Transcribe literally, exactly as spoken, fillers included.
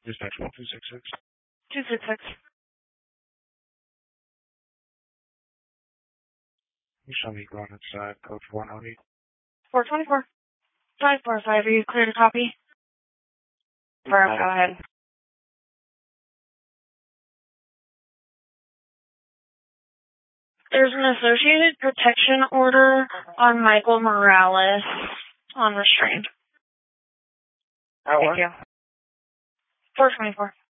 Dispatch one two six six. two six six. You show me going inside, code four ninety. four twenty-four. five four five, are you clear to copy? Perfect, go ahead. There's an associated protection order on Michael Morales on restraint. At Thank you. four twenty-four.